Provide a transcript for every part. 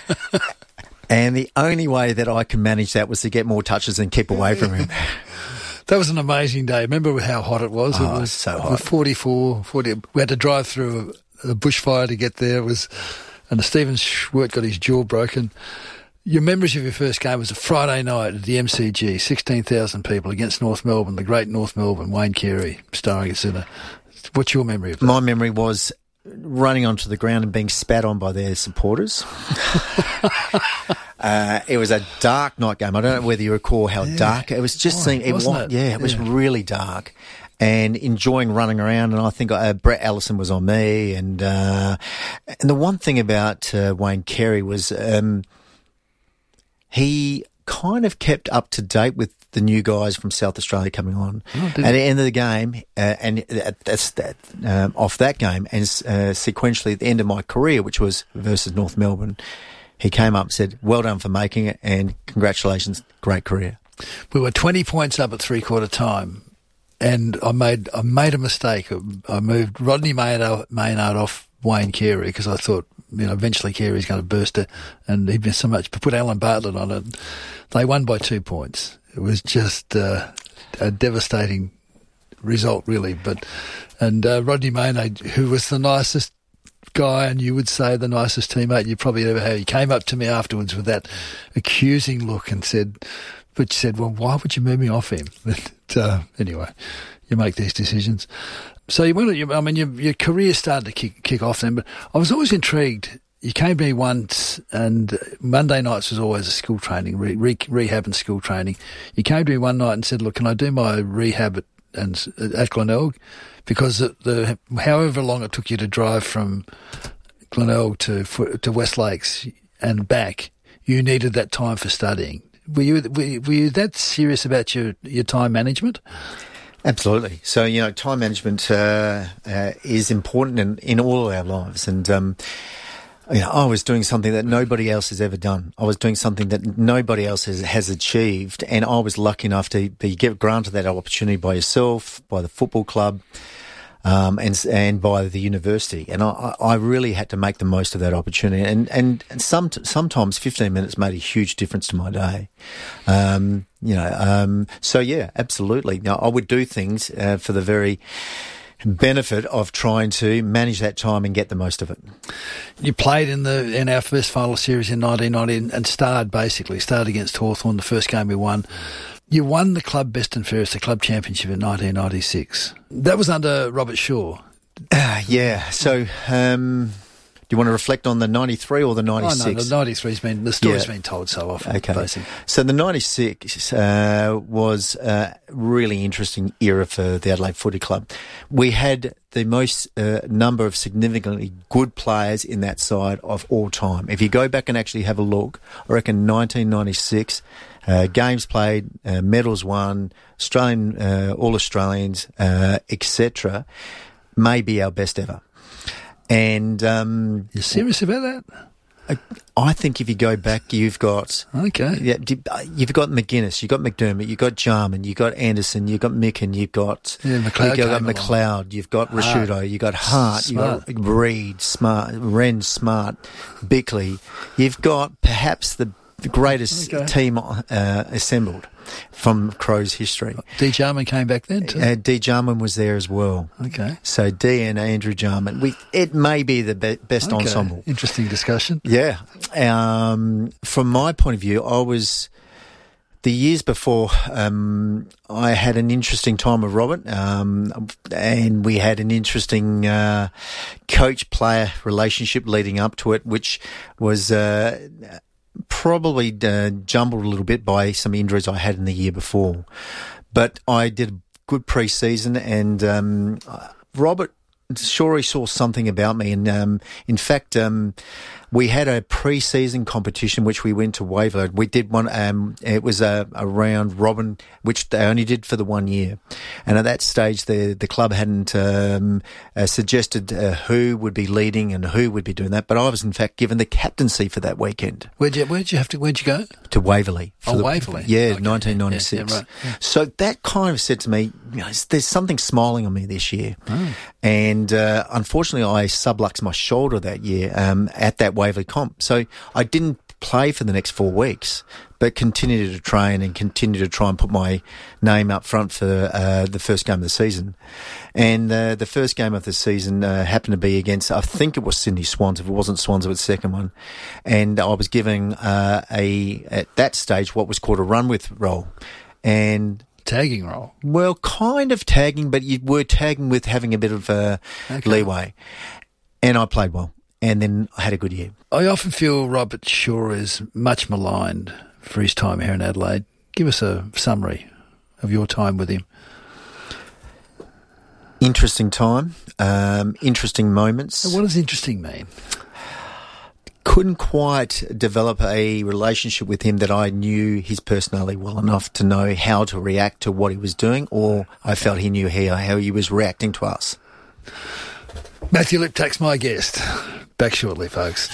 And the only way that I could manage that was to get more touches and keep away from him. That was an amazing day. Remember how hot it was? Oh, it was so hot. 40. We had to drive through a bushfire to get there. And Stephen Schwert got his jaw broken. Your memories of your first game was a Friday night at the MCG, 16,000 people against North Melbourne, the great North Melbourne, Wayne Carey starring at centre. What's your memory of that? My memory was running onto the ground and being spat on by their supporters. It was a dark night game. I don't know whether you recall how dark it was. It was really dark. And enjoying running around, and I think Brett Allison was on me. And the one thing about Wayne Carey was he kind of kept up to date with the new guys from South Australia coming on. At the end of the game, off that game, and sequentially at the end of my career, which was versus North Melbourne, he came up and said, "Well done for making it, and congratulations, great career." We were 20 points up at three-quarter time, and I made a mistake. I moved Rodney Maynard off Wayne Carey because I thought, eventually Carey's going to burst it, and he'd been so much. Put Alan Bartlett on it. They won by 2 points. It was just a devastating result, really. And Rodney Maynard, who was the nicest guy, and you would say the nicest teammate you probably ever had, he came up to me afterwards with that accusing look and said, "Well, why would you move me off him?" But anyway, you make these decisions. So your career started to kick off then, but I was always intrigued. You came to me once, and Monday nights was always a school training, rehab and school training. You came to me one night and said, "Look, can I do my rehab at Glenelg?" Because however long it took you to drive from Glenelg to West Lakes and back, you needed that time for studying. Were you that serious about your time management? Absolutely. So, time management is important in all of our lives. And, I was doing something that nobody else has ever done. I was doing something that nobody else has achieved. And I was lucky enough to be granted that opportunity by yourself, by the football club, and by the university. And I really had to make the most of that opportunity. And sometimes 15 minutes made a huge difference to my day. So yeah, absolutely. Now I would do things for the very benefit of trying to manage that time and get the most of it. You played in our first final series in 1990 and starred against Hawthorn, the first game we won. You won the club best and fairest, the club championship in 1996. That was under Robert Shaw. Yeah. So, do you want to reflect on the 93 or the 96? Oh, no, the 93's the story's been told so often. Okay. Basically. So the 96 was a really interesting era for the Adelaide Footy Club. We had the most number of significantly good players in that side of all time. If you go back and actually have a look, I reckon 1996, games played, medals won, Australian, all Australians, etc., may be our best ever. And you're serious about that? I think if you go back, you've got you've got McGuinness, you've got McDermott, you've got Jarman, you've got Anderson, you've got Micken, you've got McLeod, you've got Rashudo, you've got Hart, you've got Reid, Wren, Smart, Bickley. You've got perhaps the greatest team assembled from Crows history. D. Jarman came back then too? D. Jarman was there as well. Okay. So D and Andrew Jarman. It may be the best ensemble. Interesting discussion. Yeah. From my point of view, the years before, I had an interesting time with Robert, and we had an interesting coach-player relationship leading up to it, which was probably jumbled a little bit by some injuries I had in the year before. But I did a good pre-season, and Robert sure he saw something about me. And in fact, we had a pre-season competition which we went to Waverley. We did one. It was a round robin, which they only did for the 1 year. And at that stage, the club hadn't suggested who would be leading and who would be doing that. But I was in fact given the captaincy for that weekend. Where'd you go? To Waverley. Waverley. Yeah, okay. 1996. Yeah, right. Yeah. So that kind of said to me, there's something smiling on me this year. Oh. And unfortunately, I subluxed my shoulder that year at that Waverley Comp. So I didn't play for the next 4 weeks, but continued to train and continued to try and put my name up front for the first game of the season. And the first game of the season happened to be against, I think it was Sydney Swans. If it wasn't Swans, it was the second one. And I was given at that stage, what was called a run with role. And tagging role? Well, kind of tagging, but you were tagging with having a bit of leeway. And I played well. And then I had a good year. I often feel Robert Shaw is much maligned for his time here in Adelaide. Give us a summary of your time with him. Interesting time, interesting moments. So what does interesting mean? Couldn't quite develop a relationship with him that I knew his personality well enough to know how to react to what he was doing, or I felt he knew how he was reacting to us. Matthew Liptak's my guest. Back shortly, folks.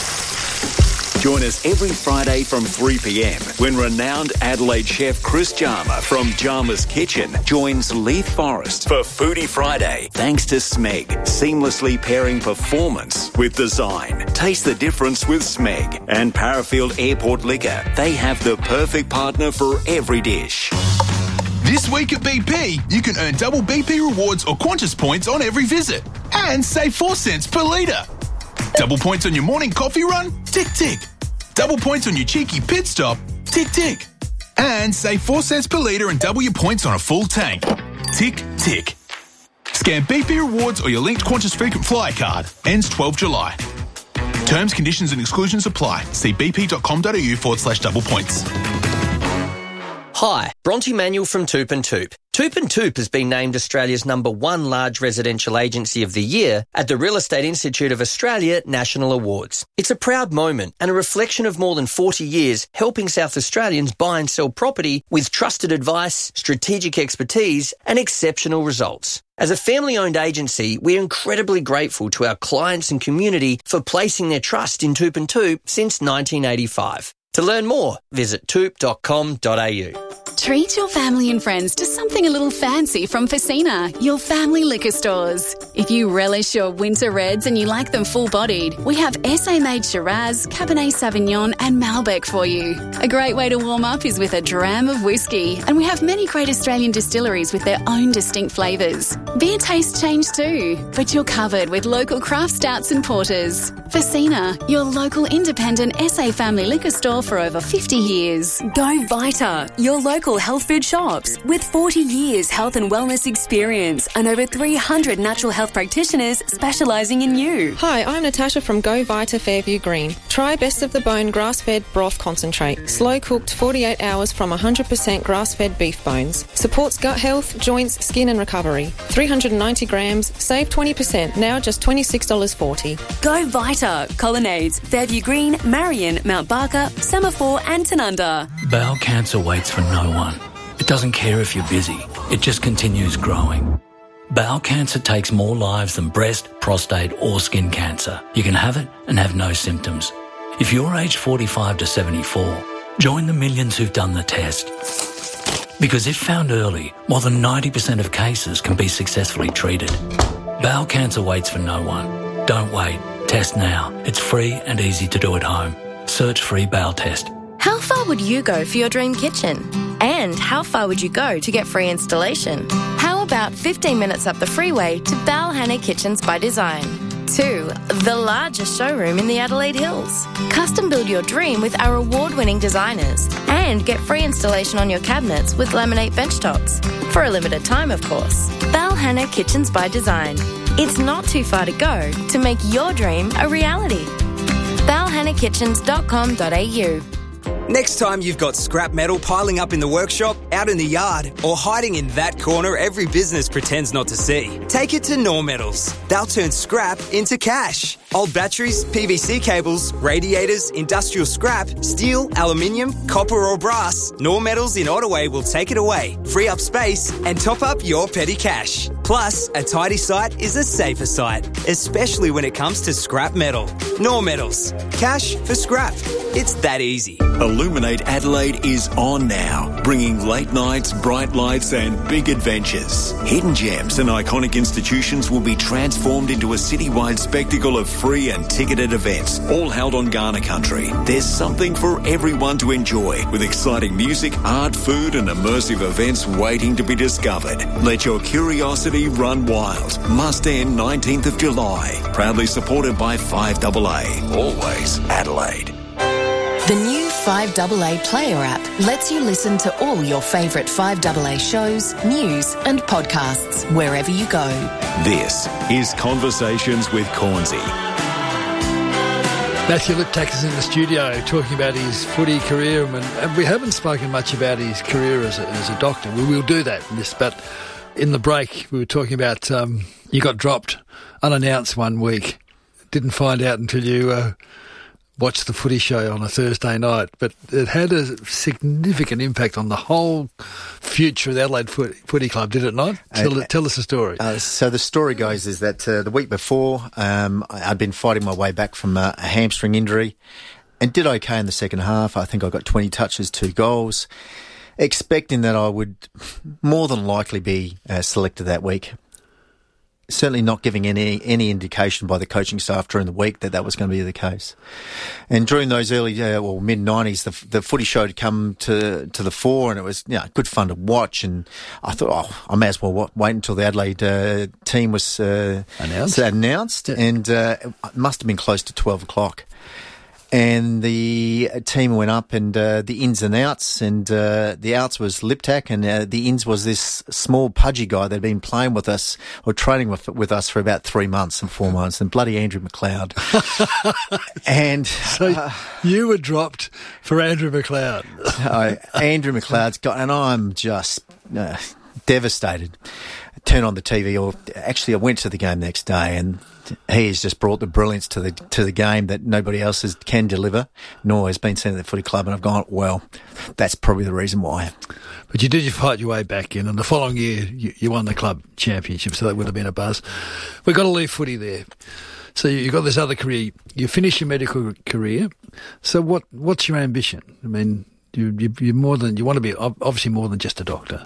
Join us every Friday from 3 p.m. when renowned Adelaide chef Chris Jarma from Jarma's Kitchen joins Leith Forrest for Foodie Friday. Thanks to Smeg, seamlessly pairing performance with design. Taste the difference with Smeg and Parafield Airport Liquor. They have the perfect partner for every dish. This week at BP, you can earn double BP rewards or Qantas points on every visit and save 4 cents per litre. Double points on your morning coffee run? Tick, tick. Double points on your cheeky pit stop? Tick, tick. And save 4 cents per litre and double your points on a full tank. Tick, tick. Scan BP rewards or your linked Qantas frequent flyer card. Ends 12 July. Terms, conditions and exclusions apply. See bp.com.au/double points. Hi, Bronte Manuel from Toop and Toop. Toop and Toop has been named Australia's #1 large residential agency of the year at the Real Estate Institute of Australia National Awards. It's a proud moment and a reflection of more than 40 years helping South Australians buy and sell property with trusted advice, strategic expertise and exceptional results. As a family-owned agency, we're incredibly grateful to our clients and community for placing their trust in Toop and Toop since 1985. To learn more, visit toop.com.au. Treat your family and friends to something a little fancy from Facina, your family liquor stores. If you relish your winter reds and you like them full-bodied, we have SA-made Shiraz, Cabernet Sauvignon and Malbec for you. A great way to warm up is with a dram of whiskey, and we have many great Australian distilleries with their own distinct flavours. Beer tastes change too, but you're covered with local craft stouts and porters. Facina, your local independent SA family liquor store for over 50 years. Go Vita, your local health food shops with 40 years health and wellness experience and over 300 natural health practitioners specialising in you. Hi, I'm Natasha from Go Vita Fairview Green. Try Best of the Bone grass-fed broth concentrate. Slow cooked 48 hours from 100% grass-fed beef bones. Supports gut health, joints, skin and recovery. 390 grams, save 20%, now just $26.40. Go Vita, Colonnades, Fairview Green, Marion, Mount Barker, Semaphore and Tanunda. Bowel cancer waits for no one. It doesn't care if you're busy. It just continues growing. Bowel cancer takes more lives than breast, prostate or skin cancer. You can have it and have no symptoms. If you're aged 45 to 74, join the millions who've done the test. Because if found early, more than 90% of cases can be successfully treated. Bowel cancer waits for no one. Don't wait. Test now. It's free and easy to do at home. Search free bowel test. How far would you go for your dream kitchen? And how far would you go to get free installation? How about 15 minutes up the freeway to Balhanna Kitchens by Design? 2. The largest showroom in the Adelaide Hills. Custom build your dream with our award-winning designers and get free installation on your cabinets with laminate benchtops. For a limited time, of course. Balhanna Kitchens by Design. It's not too far to go to make your dream a reality. balhannakitchens.com.au. Next time you've got scrap metal piling up in the workshop, out in the yard, or hiding in that corner every business pretends not to see, take it to Knorr Metals. They'll turn scrap into cash. Old batteries, PVC cables, radiators, industrial scrap, steel, aluminium, copper or brass, Knorr Metals in Ottaway will take it away, free up space and top up your petty cash. Plus, a tidy site is a safer site, especially when it comes to scrap metal. Normetals. Cash for scrap. It's that easy. Illuminate Adelaide is on now, bringing late nights, bright lights and big adventures. Hidden gems and iconic institutions will be transformed into a citywide spectacle of free and ticketed events, all held on Kaurna country. There's something for everyone to enjoy, with exciting music, art, food and immersive events waiting to be discovered. Let your curiosity run wild. Must end 19th of July. Proudly supported by 5AA. Always Adelaide. The new 5AA Player app lets you listen to all your favourite 5AA shows, news and podcasts wherever you go. This is Conversations with Cornsey. Matthew Liptak is in the studio talking about his footy career, and we haven't spoken much about his career as a doctor. We will do that in this, but in the break we were talking about you got dropped unannounced one week. Didn't find out until you watched the footy show on a Thursday night, but it had a significant impact on the whole future of the Adelaide Footy Club, did it not? Tell us the story. So the story goes is that the week before, I'd been fighting my way back from a hamstring injury and did okay in the second half. I think I got 20 touches, 2 goals, expecting that I would more than likely be selected that week. Certainly not giving any indication by the coaching staff during the week that was going to be the case. And during those early mid-90s, the footy show had come to the fore, and it was good fun to watch. And I thought, I may as well wait until the Adelaide team was announced. Yeah. And it must have been close to 12 o'clock. And the team went up, and the ins and outs, and the outs was Liptak, and the ins was this small pudgy guy that had been playing with us or training with us for about 3 months and 4 months, and bloody Andrew McLeod. And so you were dropped for Andrew McLeod. Andrew McLeod's got, and I'm just devastated. Turn on the TV, or actually I went to the game the next day, and he has just brought the brilliance to the game that nobody else can deliver, nor has been seen at the footy club. And I've gone, well, that's probably the reason why. But you did fight your way back in, and the following year you won the club championship, so that would have been a buzz. We've got to leave footy there. So you've got this other career. You finish your medical career. So what's your ambition? I mean, you're more than, you want to be obviously more than just a doctor.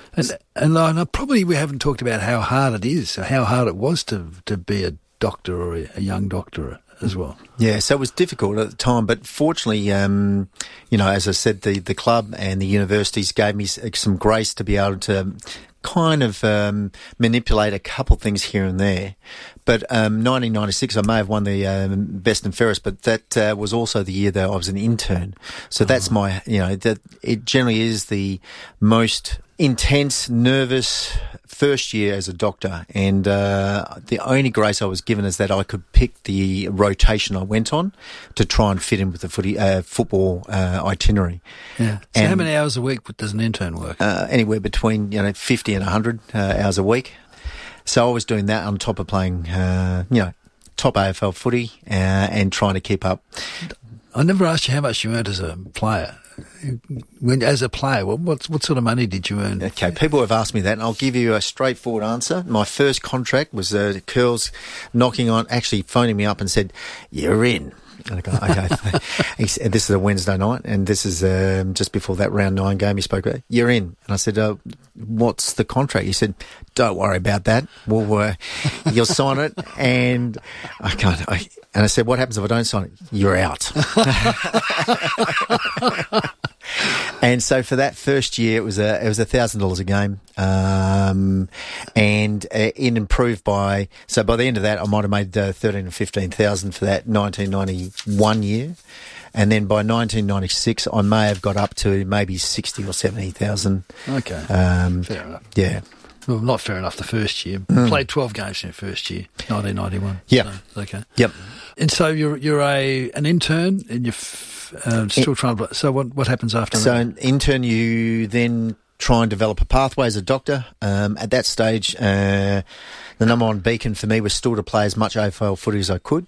And probably we haven't talked about how hard it is, or how hard it was to be a doctor or a young doctor as well. Yeah, so it was difficult at the time, but fortunately, as I said, the club and the universities gave me some grace to be able to kind of manipulate a couple things here and there. But 1996, I may have won the best and fairest, but that was also the year that I was an intern. So that's my, that it generally is the most intense, nervous first year as a doctor, and the only grace I was given is that I could pick the rotation I went on to try and fit in with the football itinerary. Yeah. So how many hours a week does an intern work? Anywhere between 50 and 100 hours a week. So I was doing that on top of playing, top AFL footy and trying to keep up. I never asked you how much you earned as a player. As a player, what sort of money did you earn? Okay, people have asked me that, and I'll give you a straightforward answer. My first contract was Curls actually phoning me up and said, "You're in." And I go, okay. He said, this is a Wednesday night, and this is just before that round 9 game he spoke about. "You're in." And I said, "What's the contract?" He said, "Don't worry about that. You'll sign it." And I said, "What happens if I don't sign it?" "You're out." And so for that first year, it was $1,000 a game, and it improved by the end of that, I might have made 13,000 or 15,000 for that 1991 year, and then by 1996, I may have got up to maybe 60 or 70,000. Okay, fair enough. Yeah. Well, not fair enough the first year. Played 12 games in the first year, 1991. Yeah. So, okay. Yep. And so you're an intern, and you're still trying to. So what happens after that? So an intern, you then try and develop a pathway as a doctor. At that stage, the number one beacon for me was still to play as much AFL footy as I could,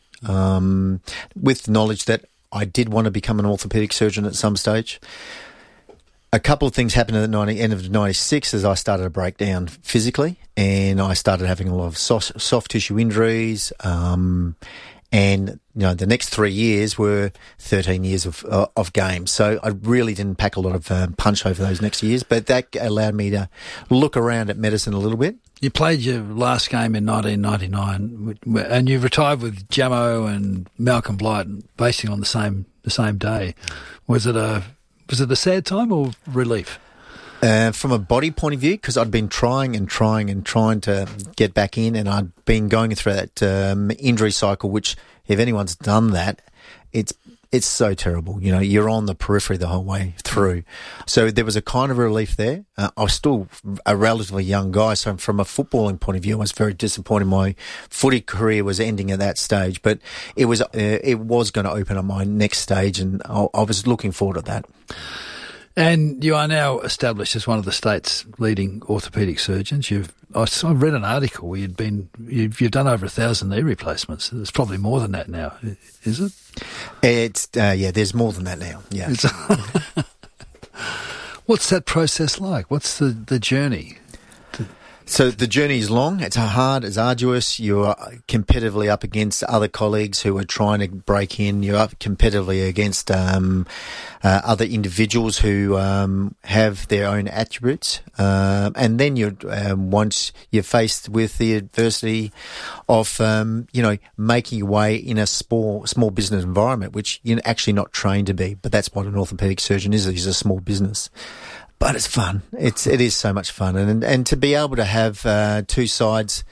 with the knowledge that I did want to become an orthopaedic surgeon at some stage. A couple of things happened at the end of '96 as I started to break down physically, and I started having a lot of soft tissue injuries. And the next 3 years were 13 years of games. So I really didn't pack a lot of punch over those next years, but that allowed me to look around at medicine a little bit. You played your last game in 1999, and you retired with Jamo and Malcolm Blight, basically on the same day. Was it a sad time or relief? From a body point of view, because I'd been trying to get back in, and I'd been going through that injury cycle, which, if anyone's done that, it's so terrible. You're on the periphery the whole way through. So there was a kind of relief there. I was still a relatively young guy, so from a footballing point of view, I was very disappointed my footy career was ending at that stage. But it was going to open up my next stage, and I was looking forward to that. And you are now established as one of the state's leading orthopaedic surgeons. I read an article where you've done over 1,000 knee replacements. There's probably more than that now, is it? It's there's more than that now. Yeah. What's that process like? What's the journey? So the journey is long, it's hard, it's arduous. You're competitively up against other colleagues who are trying to break in. You're up competitively against other individuals who have their own attributes. And then once you're faced with the adversity of, making your way in a small business environment, which you're actually not trained to be. But that's what an orthopaedic surgeon is. He's a small business. But it's fun. It is so much fun, and to be able to have two sides.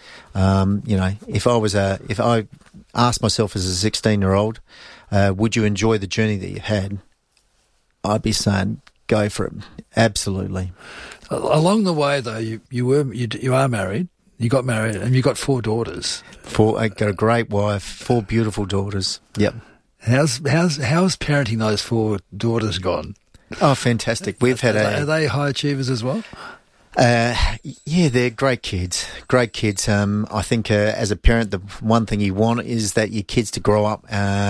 If I asked myself as a 16-year-old, would you enjoy the journey that you had? I'd be saying, go for it. Absolutely. Along the way, though, you are married. You got married, and you got 4 daughters. I got a great wife, 4 beautiful daughters. Yep. How's parenting those 4 daughters gone? Oh, fantastic. Are they high achievers as well? They're great kids. Great kids. I think as a parent, the one thing you want is that your kids to grow up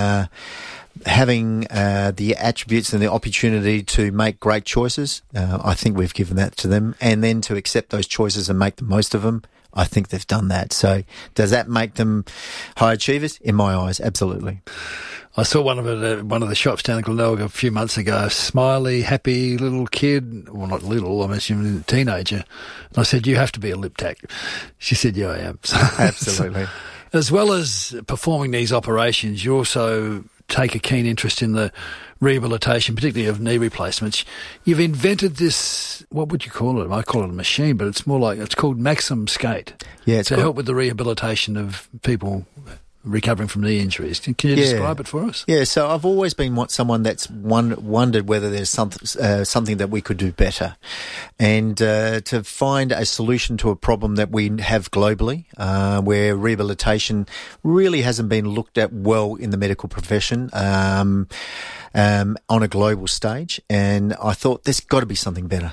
having the attributes and the opportunity to make great choices. I think we've given that to them. And then to accept those choices and make the most of them. I think they've done that. So does that make them high achievers? In my eyes, absolutely. I saw one of the shops down in Glenelg a few months ago, smiley, happy little kid. Well, not little, I'm assuming a teenager. And I said, you have to be a lip tack. She said, yeah, I am. Absolutely. As well as performing these operations, you also take a keen interest in the rehabilitation, particularly of knee replacements. You've invented this, what would you call it? I call it a machine, but it's called Maxim Skate. Yeah, to help with the rehabilitation of people recovering from knee injuries. Can you describe it for us? Yeah, so I've always been someone that's wondered whether there's something that we could do better. And to find a solution to a problem that we have globally, where rehabilitation really hasn't been looked at well in the medical profession, on a global stage, and I thought there's got to be something better.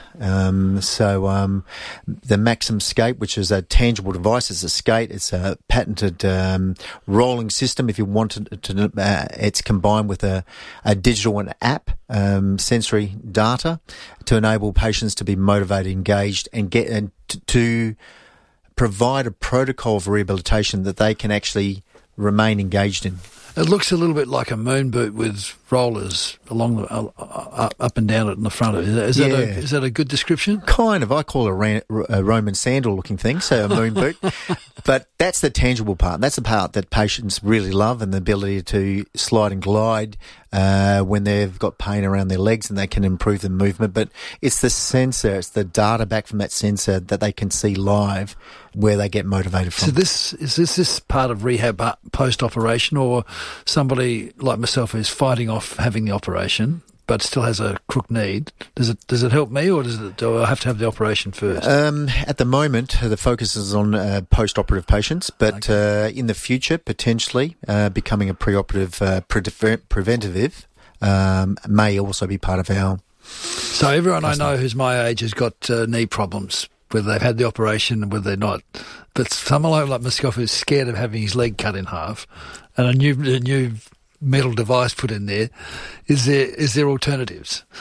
So the Maxim Skate, which is a tangible device, it's a skate, it's a patented rolling system. If you wanted to, it's combined with a digital and app, sensory data to enable patients to be motivated, engaged, and to provide a protocol of rehabilitation that they can actually remain engaged in. It looks a little bit like a moon boot with rollers along the up and down it in the front of it. Is that a good description? Kind of. I call it a Roman sandal looking thing, so a moon boot. But that's the tangible part. That's the part that patients really love, and the ability to slide and glide when they've got pain around their legs and they can improve the movement. But it's the sensor, it's the data back from that sensor that they can see live where they get motivated from. So is this part of rehab post-operation, or somebody like myself who's fighting off having the operation but still has a crook knee? Does it help me, or do I have to have the operation first? At the moment, the focus is on post-operative patients, but in the future, potentially becoming a pre-operative preventative may also be part of our... So everyone I know who's my age has got knee problems, whether they've had the operation and whether they're not. But someone like myself who's scared of having his leg cut in half, and a new metal device put in there, is there alternatives?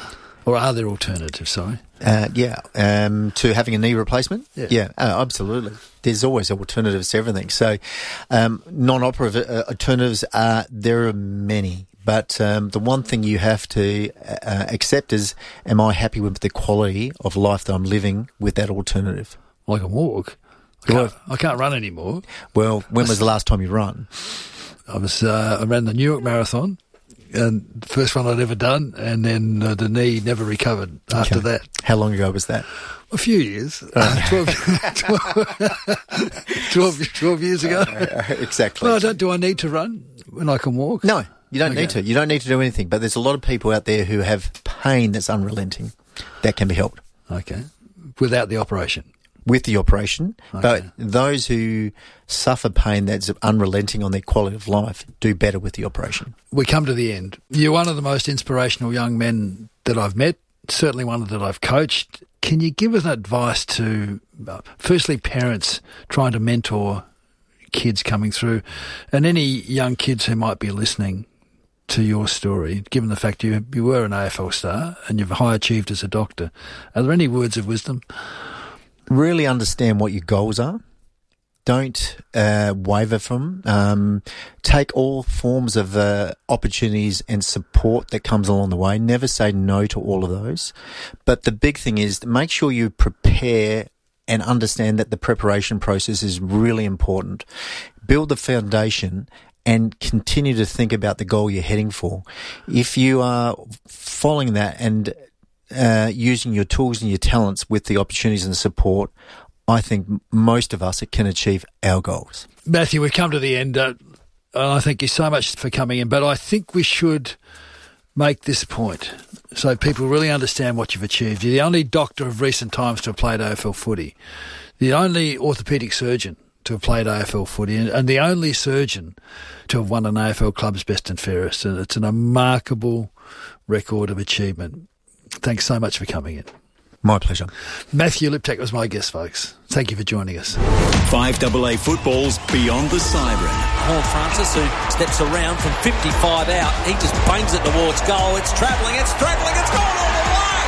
Or are there alternatives, sorry? To having a knee replacement? Yeah. Absolutely. There's always alternatives to everything. So non-operative alternatives, there are many. But the one thing you have to accept is, am I happy with the quality of life that I'm living with that alternative? Well, I can walk. I can't run anymore. Well, when was the last time you run? I ran the New York Marathon, and the first one I'd ever done, and then the knee never recovered after that. How long ago was that? A few years. 12 years ago. Exactly. Well, do I need to run when I can walk? No, you don't need to. You don't need to do anything. But there's a lot of people out there who have pain that's unrelenting. That can be helped. Okay. Without the operation? With the operation. Okay. But those who suffer pain that's unrelenting on their quality of life do better with the operation. We come to the end. You're one of the most inspirational young men that I've met, certainly one that I've coached. Can you give us advice to, firstly, parents trying to mentor kids coming through, and any young kids who might be listening to your story, given the fact you were an AFL star and you've high achieved as a doctor? Are there any words of wisdom? Really understand what your goals are. Don't waver from them. Take all forms of opportunities and support that comes along the way. Never say no to all of those. But the big thing is make sure you prepare and understand that the preparation process is really important. Build the foundation and continue to think about the goal you're heading for. If you are following that and using your tools and your talents with the opportunities and the support, I think most of us can achieve our goals. Matthew, we've come to the end. I thank you so much for coming in, but I think we should make this point so people really understand what you've achieved. You're the only doctor of recent times to have played AFL footy, the only orthopaedic surgeon to have played AFL footy, and the only surgeon to have won an AFL Club's Best and Fairest. And it's a remarkable record of achievement. Thanks so much for coming in. My pleasure. Matthew Liptak was my guest, folks. Thank you for joining us. 5AA football's Beyond the Siren. Horne-Francis, who steps around from 55 out. He just bangs it towards goal. It's travelling, it's gone all the way.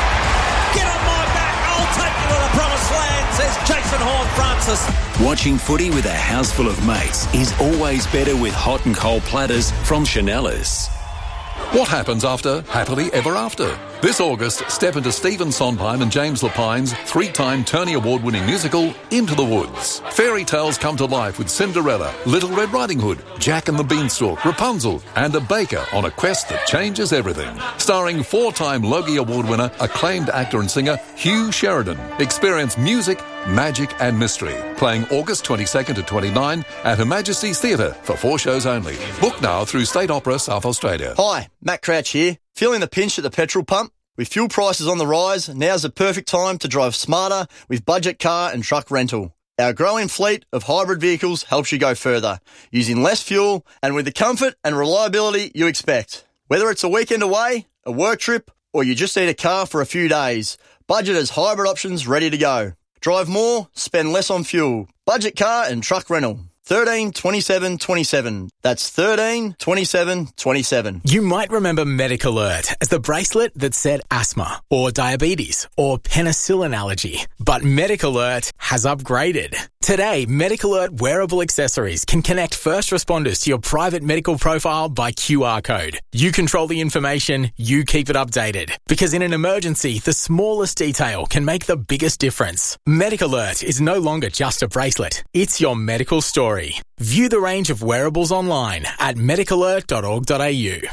Get on my back, I'll take you to the promised land, says Jason Horne-Francis. Watching footy with a house full of mates is always better with hot and cold platters from Chanellas. What happens after Happily Ever After? This August, step into Stephen Sondheim and James Lapine's 3-time Tony Award-winning musical, Into the Woods. Fairy tales come to life with Cinderella, Little Red Riding Hood, Jack and the Beanstalk, Rapunzel, and a baker on a quest that changes everything. Starring 4-time Logie Award winner, acclaimed actor and singer Hugh Sheridan. Experience music, magic and mystery. Playing August 22nd to 29 at Her Majesty's Theatre for 4 shows only. Book now through State Opera South Australia. Hi, Matt Crouch here. Feeling the pinch at the petrol pump? With fuel prices on the rise, now's the perfect time to drive smarter with budget car and truck rental. Our growing fleet of hybrid vehicles helps you go further, using less fuel and with the comfort and reliability you expect. Whether it's a weekend away, a work trip, or you just need a car for a few days, Budget has hybrid options ready to go. Drive more, spend less on fuel. Budget car and truck rental. 13 27 27. That's 13 27 27. You might remember MedicAlert as the bracelet that said asthma or diabetes or penicillin allergy. But MedicAlert has upgraded. Today, MedicAlert wearable accessories can connect first responders to your private medical profile by QR code. You control the information, you keep it updated. Because in an emergency, the smallest detail can make the biggest difference. MedicAlert is no longer just a bracelet. It's your medical story. View the range of wearables online at medicalert.org.au.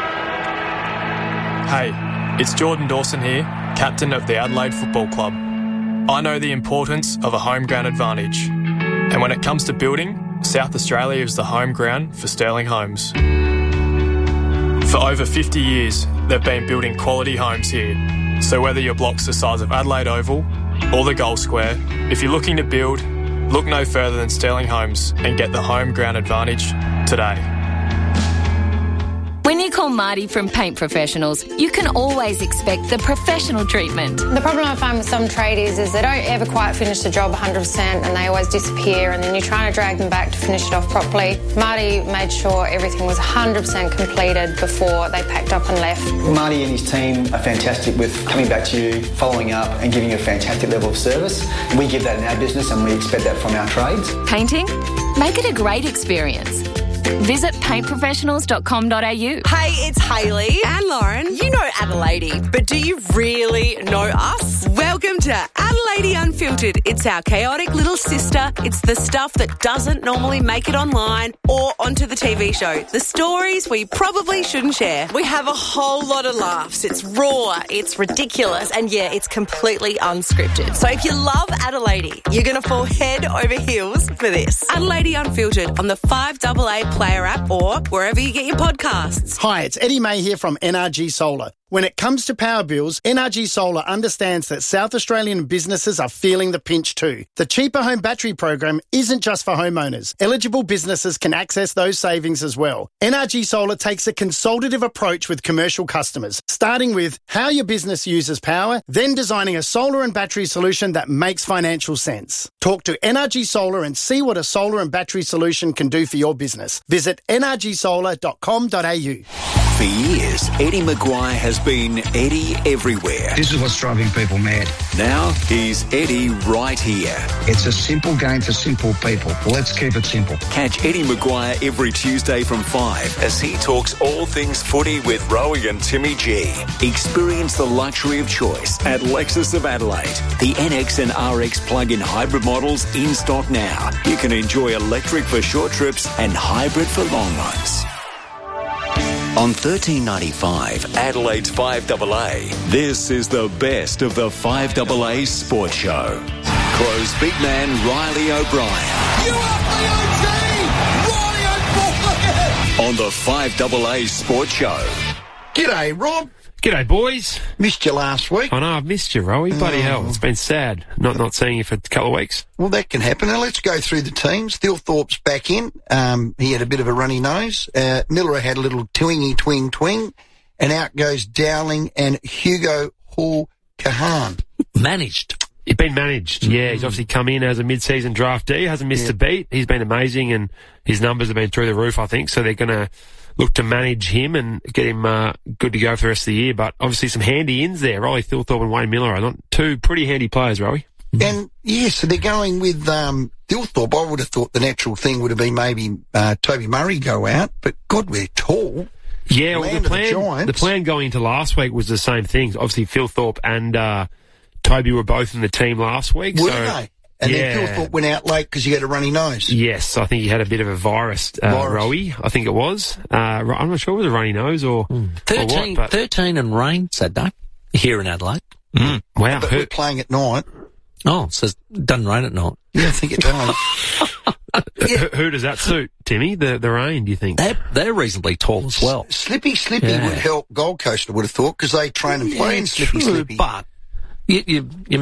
Hey, it's Jordan Dawson here, captain of the Adelaide Football Club. I know the importance of a home ground advantage. And when it comes to building, South Australia is the home ground for Sterling Homes. For over 50 years, they've been building quality homes here. So whether your block's the size of Adelaide Oval or the Gold Square, if you're looking to build, look no further than Sterling Homes and get the home ground advantage today. When you call Marty from Paint Professionals, you can always expect the professional treatment. The problem I find with some tradies is they don't ever quite finish the job 100% and they always disappear, and then you're trying to drag them back to finish it off properly. Marty made sure everything was 100% completed before they packed up and left. Marty and his team are fantastic with coming back to you, following up and giving you a fantastic level of service. We give that in our business and we expect that from our trades. Painting? Make it a great experience. Visit paintprofessionals.com.au. Hey, it's Hayley and Lauren. You know Adelaide, but do you really know us? Welcome to Adelaide Unfiltered. It's our chaotic little sister. It's the stuff that doesn't normally make it online or onto the TV show. The stories we probably shouldn't share. We have a whole lot of laughs. It's raw, it's ridiculous, and yeah, it's completely unscripted. So if you love Adelaide, you're going to fall head over heels for this. Adelaide Unfiltered on the 5AA Player app or wherever you get your podcasts. Hi, it's Eddie May here from NRG Solar. When it comes to power bills, NRG Solar understands that South Australian businesses are feeling the pinch too. The Cheaper Home Battery program isn't just for homeowners. Eligible businesses can access those savings as well. NRG Solar takes a consultative approach with commercial customers, starting with how your business uses power, then designing a solar and battery solution that makes financial sense. Talk to NRG Solar and see what a solar and battery solution can do for your business. Visit nrgsolar.com.au. For years, Eddie Maguire has been Eddie everywhere. This is what's driving people mad. Now he's Eddie right here. It's a simple game for simple people. Let's keep it simple. Catch Eddie Maguire every Tuesday from 5 as he talks all things footy with Rowie and Timmy G. Experience the luxury of choice at Lexus of Adelaide. The NX and RX plug-in hybrid models in stock now. You can enjoy electric for short trips and hybrid for long ones. On 1395, Adelaide's 5AA, this is the best of the 5AA Sports Show. Crow's big man Riley O'Brien. You are the OG! Riley O'Brien! On the 5AA Sports Show. G'day, Rob. G'day, boys. Missed you last week. I know, I've missed you, Rowie. Bloody hell, it's been sad not seeing you for a couple of weeks. Well, that can happen. Now, let's go through the teams. Thilthorpe's back in. He had a bit of a runny nose. Miller had a little twing, and out goes Dowling and Hugo Hall-Kahan. Managed. He's been managed, yeah. He's obviously come in as a mid-season draftee, hasn't missed a beat. He's been amazing, and his numbers have been through the roof, I think, so they're going to look to manage him and get him good to go for the rest of the year. But obviously some handy ins there. Riley Thilthorpe and Wayne Miller are not two pretty handy players, Rowie. And, yeah, so they're going with Thilthorpe. I would have thought the natural thing would have been maybe Toby Murray go out, but God, we're tall. Yeah, well, the plan going into last week was the same thing. Obviously, Thilthorpe and Toby were both in the team last week. Were they? And then Thilthorpe went out late because he had a runny nose. Yes, I think he had a bit of a virus. Rowie, I think it was. I'm not sure if it was a runny nose or 13, what. 13 and rain Saturday here in Adelaide. Wow. But we're playing at night. Oh, so it doesn't rain at night. Yeah, I think it does. Who does that suit, Timmy? The rain, do you think? They're reasonably tall as well. Slippy would help Gold Coast, I would have thought, because they train and play in Slippy. But your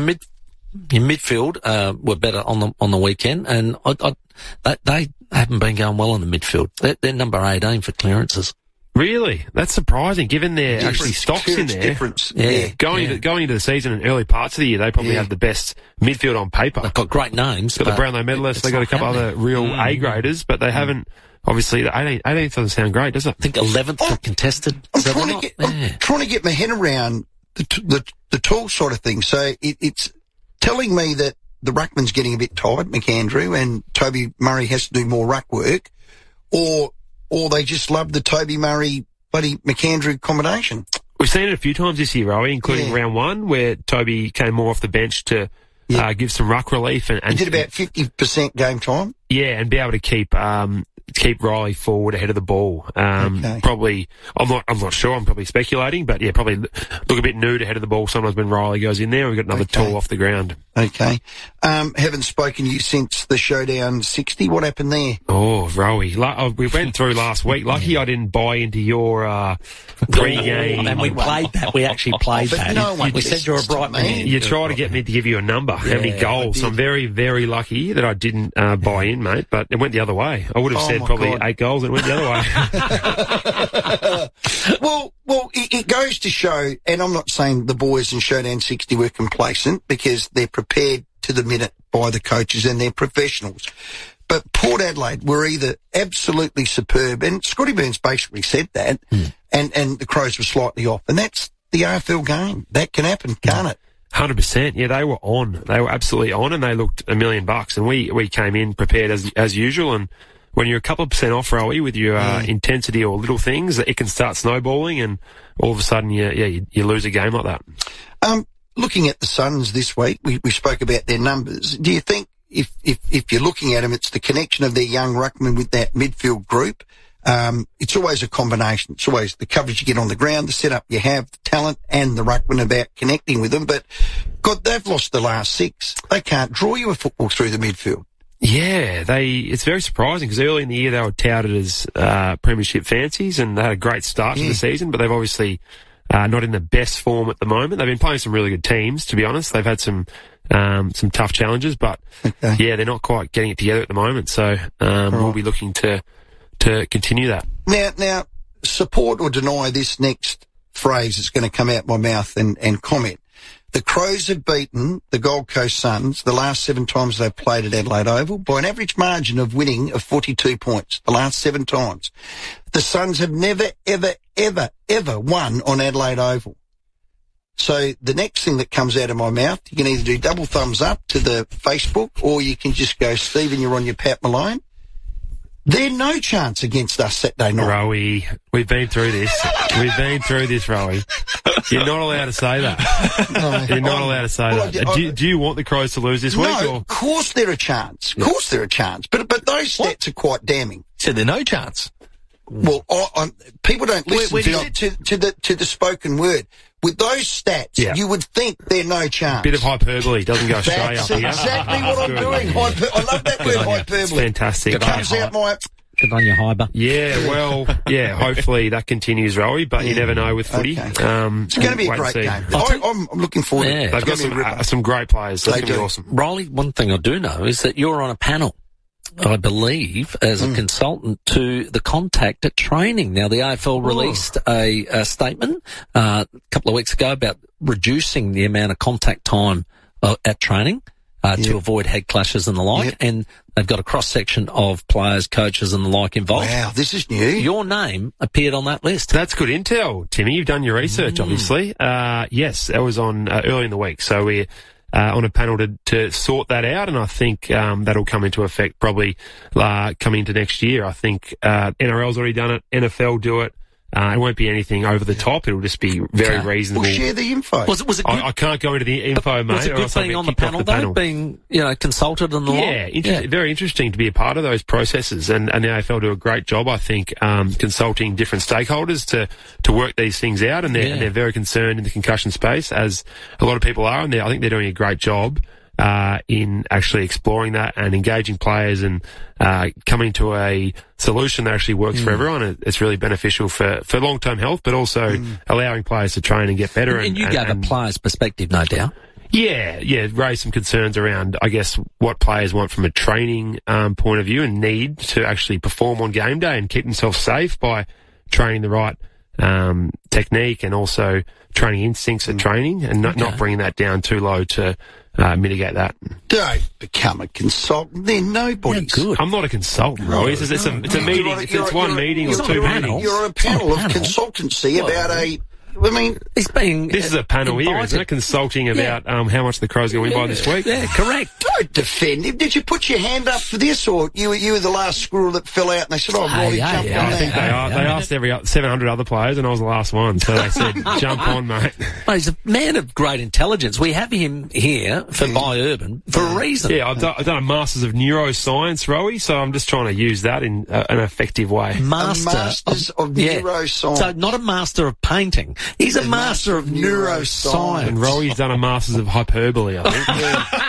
midfield were better on the weekend, and they haven't been going well in the midfield. They're number 18 for clearances. Really? That's surprising, given their actually stocks in there. Yeah. Going into the season and early parts of the year, they probably have the best midfield on paper. They've got great names. Got the Brownlow medalists, they've got a couple other real A-graders, but they haven't. Obviously, the 18th doesn't sound great, does it? I think 11th for contested. I'm trying to get my head around the tall sort of thing. So it's telling me that the ruckman's getting a bit tired, McAndrew, and Toby Murray has to do more ruck work, or they just love the Toby Murray bloody McAndrew combination. We've seen it a few times this year, Rowie, including round one, where Toby came more off the bench to give some ruck relief. And he did about 50% game time. Yeah, and be able to keep Riley forward ahead of the ball. Probably, I'm not sure, I'm probably speculating, but yeah, probably look a bit nude ahead of the ball sometimes when Riley goes in there. We've got another tall off the ground. Okay. Haven't spoken to you since the Showdown 60. What happened there? Oh, Rowie. We went through last week. Lucky I didn't buy into your pre-game. And we played that. We actually played that. No one we said you're a bright man. You try to get me to give you a number, how many goals. I'm very, very lucky that I didn't buy in, mate, but it went the other way. I would have said said probably God. 8 goals and it went the other way. Well, it goes to show, and I'm not saying the boys in Showdown 60 were complacent because they're prepared to the minute by the coaches and they're professionals. But Port Adelaide were either absolutely superb, and Scotty Burns basically said that, and the Crows were slightly off. And that's the AFL game. That can happen, can't it? 100%. Yeah, they were on. They were absolutely on, and they looked $1 million. And we came in prepared as usual. And when you're a couple of % off, Rowie, with your intensity or little things, it can start snowballing, and all of a sudden, you lose a game like that. Looking at the Suns this week, we spoke about their numbers. Do you think if you're looking at them, it's the connection of their young ruckman with that midfield group? It's always a combination. It's always the coverage you get on the ground, the setup you have, the talent, and the ruckman about connecting with them. But, God, they've lost the last 6. They can't draw you a football through the midfield. Yeah, it's very surprising because early in the year they were touted as premiership fancies, and they had a great start to the season, but they've obviously not in the best form at the moment. They've been playing some really good teams, to be honest. They've had some tough challenges, but they're not quite getting it together at the moment. So we'll be looking to continue that. Now, support or deny this next phrase that's going to come out my mouth and comment. The Crows have beaten the Gold Coast Suns the last 7 times they've played at Adelaide Oval by an average margin of winning of 42 points the last 7 times. The Suns have never, ever, ever, ever won on Adelaide Oval. So the next thing that comes out of my mouth, you can either do double thumbs up to the Facebook, or you can just go, Stephen, you're on your Pat Malone. They're no chance against us Saturday night. Rowie, we've been through this. Rowie. You're not allowed to say that. You're not allowed to say that. Do you want the Crows to lose this week? No, or? Of course they're a chance. Of course they're a chance. But those stats are quite damning. So they're no chance. Well, people don't listen to the spoken word. With those stats, you would think they're no chance. Bit of hyperbole doesn't go straight up here. That's exactly what I'm doing. I love that word, hyperbole. It's fantastic. It comes out my... Good on your hyper. Yeah, well, hopefully that continues, Rowie, but you never know with footy. Okay. It's going to be a great game. I'm looking forward to it. They've got some great players. So it's going to be awesome. Riley, one thing I do know is that you're on a panel, I believe, as a consultant to the contact at training. Now, the AFL released a statement a couple of weeks ago about reducing the amount of contact time at training to avoid head clashes and the like, and they've got a cross-section of players, coaches and the like involved. Wow, this is new. Your name appeared on that list. That's good intel, Timmy. You've done your research, obviously. Yes, that was on early in the week, so we're on a panel to sort that out, and I think that'll come into effect probably coming into next year. I think NRL's already done it, NFL do it. It won't be anything over the top. It'll just be very reasonable. We'll share the info. Was it good? I can't go into the info, mate. Was it good being on the panel, though? Being, consulted and the like? Very interesting to be a part of those processes. And the AFL do a great job, I think, consulting different stakeholders to work these things out. And they're very concerned in the concussion space, as a lot of people are. And I think they're doing a great job in actually exploring that and engaging players and coming to a solution that actually works for everyone. It's really beneficial for long-term health, but also allowing players to train and get better. And you gave a player's perspective, no doubt. Yeah, raise some concerns around, I guess, what players want from a training point of view and need to actually perform on game day and keep themselves safe by training the right technique and also training instincts at training and not bringing that down too low to mitigate that. Don't become a consultant. They're nobody's. Good. I'm not a consultant, Roy. It's a meeting. It's one meeting or 2 meetings. You're a panel of consultancy about a... I mean, this is a panel here, isn't it? Consulting about how much the Crows are going to win by this week. Yeah, correct. Don't defend him. Did you put your hand up for this, or you were the last squirrel that fell out and they said, jump on that? I think they asked every 700 other players and I was the last one, so they said, jump on, mate. Well, he's a man of great intelligence. We have him here for By Urban for a reason. Yeah, I've done a Masters of Neuroscience, Rowie, so I'm just trying to use that in an effective way. Masters of Neuroscience. So not a master of painting. He's a master of neuroscience. And Rowi's done a Masters of Hyperbole, I think.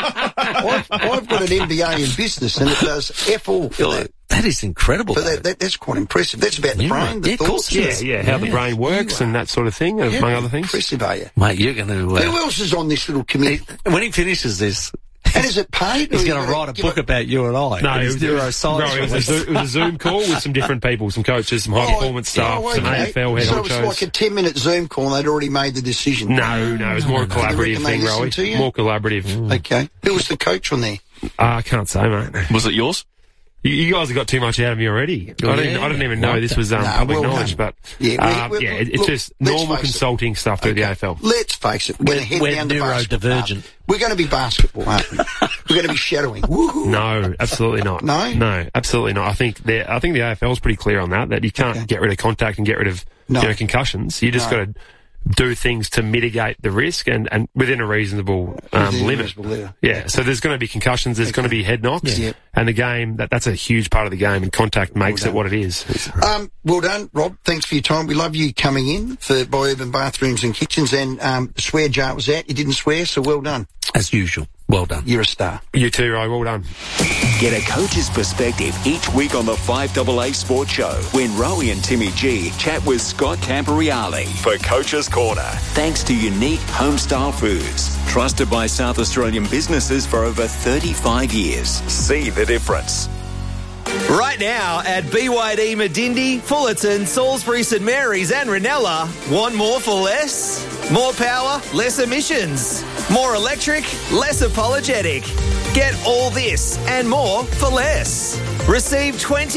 I've got an MBA in business and it does F all for that. That is incredible. But that's quite impressive. That's about the brain, the thoughts. How the brain works and that sort of thing, among other things. Impressive, are you? Mate, you're going to... who else is on this little committee? When he finishes this... And is it paid? He's going to write a book about you and I. No, it was a Zoom call with some different people, some coaches, some high-performance staff, some AFL head So honchos. it was like a 10-minute Zoom call and they'd already made the decision? No, it was more a collaborative thing, Rowie. More collaborative. Okay. Who was the coach on there? I can't say, mate. Was it yours? You guys have got too much out of me already. I didn't even know this was public knowledge, but it's just normal consulting stuff through the AFL. Let's face it, we're going to head down to basketball. We're going to be basketball, aren't we? We're going to be shadowing. Woohoo. No, absolutely not. No, absolutely not. I think the AFL is pretty clear on that you can't get rid of contact and get rid of concussions. You just got to do things to mitigate the risk and within a reasonable limit. Yeah, so there's going to be concussions, there's going to be head knocks, and the game, that's a huge part of the game, and contact makes it what it is. Well done, Rob. Thanks for your time. We love you coming in by Urban Bathrooms and Kitchens, and the swear jar was out. You didn't swear, so well done. As usual. Well done. You're a star. You too, Ray. Well done. Get a coach's perspective each week on the 5AA Sports Show when Rowie and Timmy G chat with Scott Camporeale for Coach's Corner. Thanks to Unique Homestyle Foods, trusted by South Australian businesses for over 35 years. See the difference. Right now at BYD Medindi, Fullerton, Salisbury, St Mary's and Ranella, want more for less? More power, less emissions. More electric, less apologetic. Get all this and more for less. Receive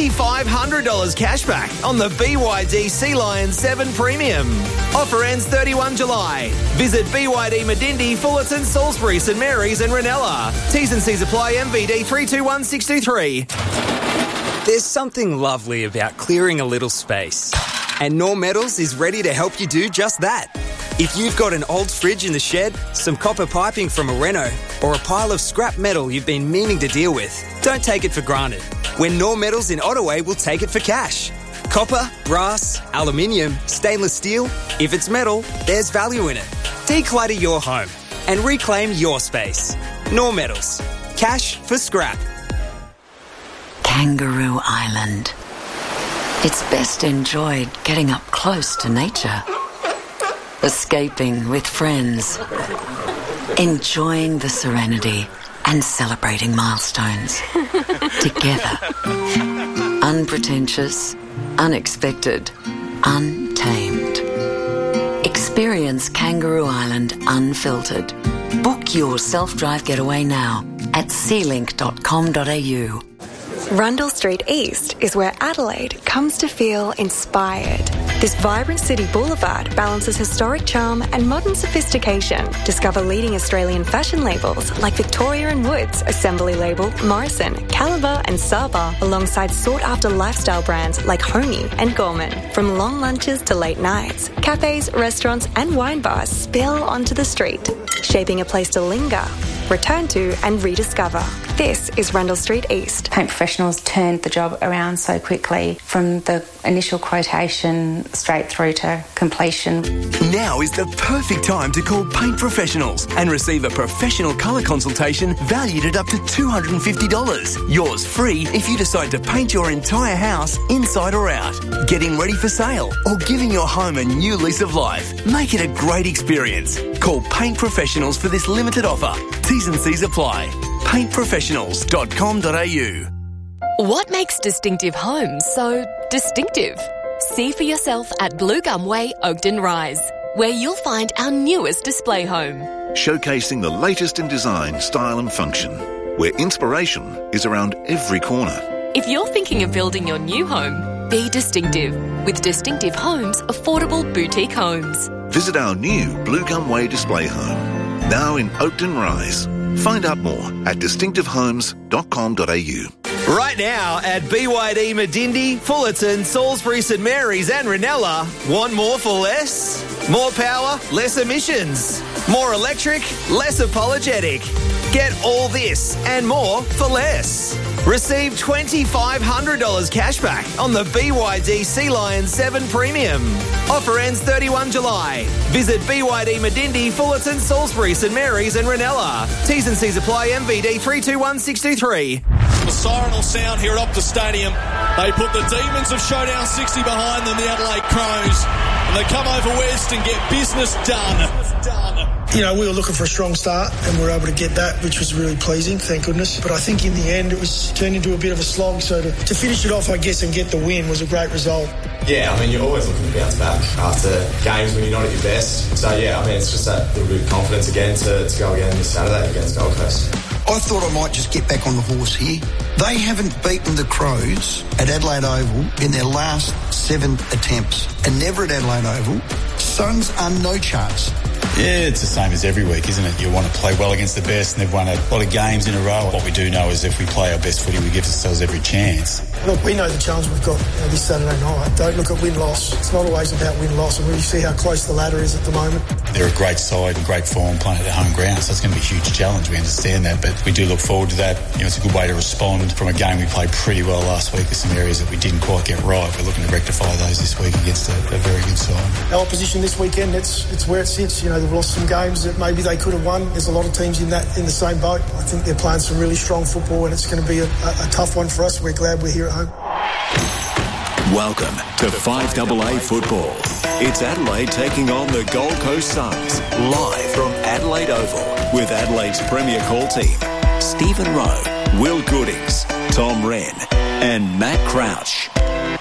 $2,500 cash back on the BYD Sea Lion 7 Premium. Offer ends 31 July. Visit BYD Medindi, Fullerton, Salisbury, St Mary's and Ranella. T's and C's apply. MVD 321623. There's something lovely about clearing a little space. And Norm Metals is ready to help you do just that. If you've got an old fridge in the shed, some copper piping from a reno, or a pile of scrap metal you've been meaning to deal with, don't take it for granted. When Norm Metals in Ottaway will take it for cash. Copper, brass, aluminium, stainless steel, if it's metal, there's value in it. Declutter your home and reclaim your space. Norm Metals. Cash for scrap. Kangaroo Island. It's best enjoyed getting up close to nature. Escaping with friends. Enjoying the serenity and celebrating milestones. Together. Unpretentious, unexpected, untamed. Experience Kangaroo Island unfiltered. Book your self-drive getaway now at sealink.com.au. Rundle Street East is where Adelaide comes to feel inspired. This vibrant city boulevard balances historic charm and modern sophistication. Discover leading Australian fashion labels like Victoria & Woods, Assembly Label, Morrison, Caliber and Saba, alongside sought-after lifestyle brands like Homey and Gorman. From long lunches to late nights, cafes, restaurants and wine bars spill onto the street, shaping a place to linger, return to and rediscover. This is Rundle Street East. Paint Professionals turned the job around so quickly from the initial quotation straight through to completion. Now is the perfect time to call Paint Professionals and receive a professional colour consultation valued at up to $250. Yours free if you decide to paint your entire house inside or out, getting ready for sale or giving your home a new lease of life. Make it a great experience. Call Paint Professionals for this limited offer. T's and C's apply. paintprofessionals.com.au. What makes Distinctive Homes so distinctive? See for yourself at Blue Gum Way, Oakden Rise, where you'll find our newest display home. Showcasing the latest in design, style and function, where inspiration is around every corner. If you're thinking of building your new home, be distinctive with Distinctive Homes Affordable Boutique Homes. Visit our new Blue Gum Way display home, now in Oakden Rise. Find out more at distinctivehomes.com.au. Right now at BYD Medindi, Fullerton, Salisbury, St Mary's and Ranella, want more for less? More power, less emissions. More electric, less apologetic. Get all this and more for less. Receive $2,500 cash back on the BYD Sea Lion 7 Premium. Offer ends 31 July. Visit BYD Medindi, Fullerton, Salisbury, St Mary's and Ranella. T's and C's apply. MVD 321623. The siren will sound here at Optus Stadium They put the Demons of Showdown 60 behind them, the Adelaide Crows, and they come over west and get business done. You know, we were looking for a strong start and we were able to get that, which was really pleasing, thank goodness. But I think in the end it was turned into a bit of a slog, so to finish it off, I guess, and get the win was a great result. Yeah, I mean, you're always looking to bounce back after games when you're not at your best. So, yeah, I mean, it's just that little bit of confidence again to go again this Saturday against Gold Coast. I thought I might just get back on the horse here. They haven't beaten the Crows at Adelaide Oval in their last 7 attempts, and never at Adelaide Oval. Suns are no chance. Yeah, it's the same as every week, isn't it? You want to play well against the best, and they've won a lot of games in a row. What we do know is if we play our best footy, we give ourselves every chance. Look, we know the challenge we've got this Saturday night. Don't look at win-loss. It's not always about win-loss, and we see how close the ladder is at the moment. They're a great side and great form playing at their home ground, so it's going to be a huge challenge. We understand that, but we do look forward to that. You know, it's a good way to respond from a game we played pretty well last week. There's some areas that we didn't quite get right. We're looking to rectify those this week against a very good side. Our opposition this weekend, it's where it sits. You know, they've lost some games that maybe they could have won. There's a lot of teams in the same boat. I think they're playing some really strong football, and it's going to be a tough one for us. We're glad we're here at home. Welcome to 5AA Football. It's Adelaide taking on the Gold Coast Suns, live from Adelaide Oval, with Adelaide's premier call team, Stephen Rowe, Will Goodings, Tom Wren and Matt Crouch.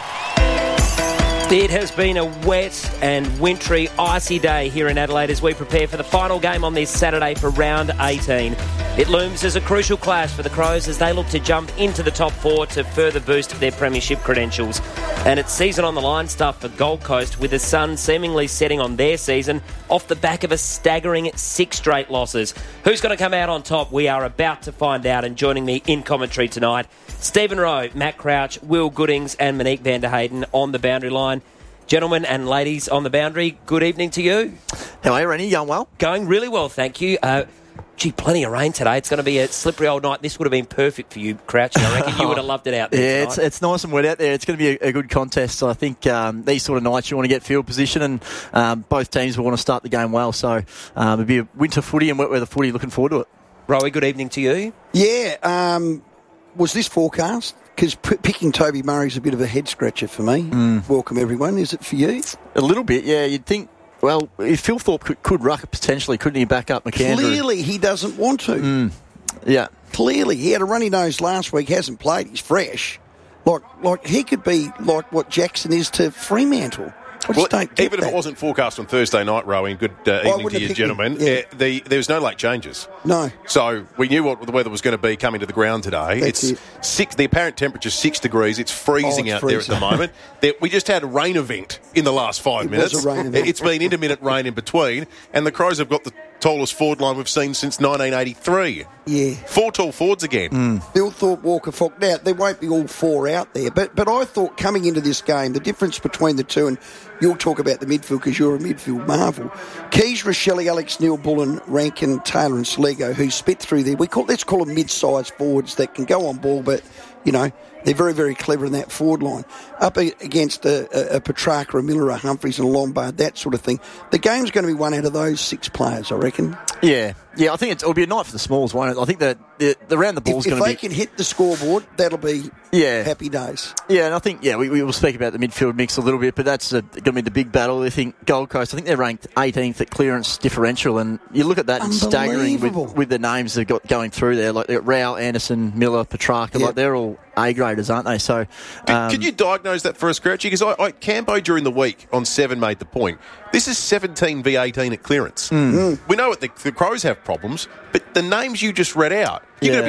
It has been a wet and wintry, icy day here in Adelaide as we prepare for the final game on this Saturday for round 18. It looms as a crucial clash for the Crows as they look to jump into the top 4 to further boost their premiership credentials. And it's season on the line stuff for Gold Coast, with the Suns seemingly setting on their season off the back of a staggering 6 straight losses. Who's going to come out on top? We are about to find out, and joining me in commentary tonight, Stephen Rowe, Matt Crouch, Will Goodings and Monique van der Hayden on the boundary line. Gentlemen and ladies on the boundary, good evening to you. How are you, Rennie? Going well? Going really well, thank you. Plenty of rain today. It's going to be a slippery old night. This would have been perfect for you, Crouch. I reckon you would have loved it out there. Yeah, it's nice and wet out there. It's going to be a good contest. So I think these sort of nights you want to get field position, and both teams will want to start the game well. So it'll be a winter footy and wet weather footy. Looking forward to it. Rowie, good evening to you. Yeah, was this forecast? Because picking Toby Murray's a bit of a head scratcher for me. Welcome everyone. Is it for you? A little bit, yeah. You'd think. Well, if Phil Thorpe could ruck it potentially, couldn't he back up McAndrew? Clearly he doesn't want to. Yeah. Clearly. He had a runny nose last week, hasn't played, he's fresh. Like he could be like what Jackson is to Fremantle. Even if it wasn't forecast on Thursday night, Rowie, good evening to you, gentlemen, there was no late changes. No. So we knew what the weather was going to be coming to the ground today. It's 6. The apparent temperature is 6 degrees. It's freezing out there at the moment. We just had a rain event in the last 5 minutes. Was a rain event. It's been intermittent rain in between, and the Crows have got the tallest forward line we've seen since 1983. Yeah. 4 tall forwards again. Bill Thorpe, Walker Falk. Now, there won't be all 4 out there, but I thought coming into this game, the difference between the two, and you'll talk about the midfield because you're a midfield marvel. Keys, Rochelle, Alex Neil, Bullen, Rankin, Taylor and Sligo, who spit through there. Let's call them mid-sized forwards that can go on ball, but, you know, they're very, very clever in that forward line. Up against a Petrarca, a Miller, a Humphreys and a Lombard, that sort of thing. The game's going to be one out of those 6 players, I reckon. Yeah, I think it'll be a night for the smalls, won't it? I think that the round the ball's going to be... If they can hit the scoreboard, that'll be happy days. Yeah, and I think, we will speak about the midfield mix a little bit, but that's going to be the big battle. I think Gold Coast, I think they're ranked 18th at clearance differential, and you look at that and staggering with the names they've got going through there, like Rao, Anderson, Miller, Petrarca, like they're all A-graders, aren't they? So, could you diagnose that for us, Crouchy? Because Cambo during the week on 7 made the point. This is 17 v 18 at clearance. We know what the Crows have problems, but the names you just read out,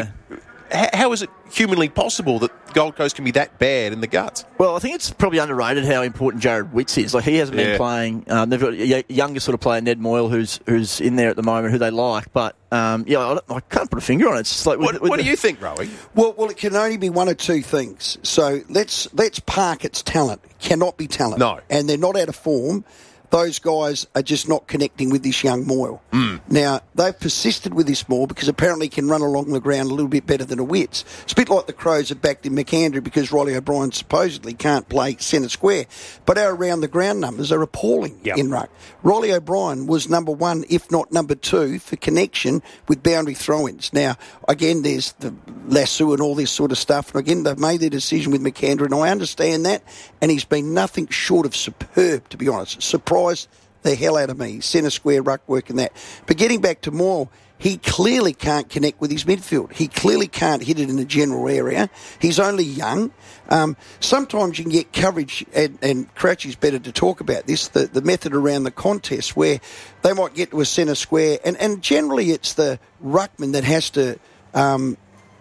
how is it humanly possible that Gold Coast can be that bad in the guts? Well, I think it's probably underrated how important Jared Witts is. Like, he hasn't been playing. They've got a younger sort of player, Ned Moyle, who's in there at the moment, who they like. But, I can't put a finger on it. It's just like what do you think, Rowie? Well, it can only be one of two things. So let's park its talent. It cannot be talent. No. And they're not out of form. those guys are just not connecting with this young Moyle. Now, they've persisted with this more because apparently he can run along the ground a little bit better than a Witts. It's a bit like the Crows have backed in McAndrew because Riley O'Brien supposedly can't play centre square. But our around-the-ground numbers are appalling in ruck. Riley O'Brien was number 1, if not number 2, for connection with boundary throw-ins. Now, again, there's the lasso and all this sort of stuff. And again, they've made their decision with McAndrew, and I understand that. And he's been nothing short of superb, to be honest. Surprised the hell out of me. Centre square, ruck work and that. But getting back to Moyle, he clearly can't connect with his midfield. He clearly can't hit it in the general area. He's only young. Sometimes you can get coverage, and Crouchy's better to talk about this, the method around the contest where they might get to a centre square, and generally it's the ruckman that has to, and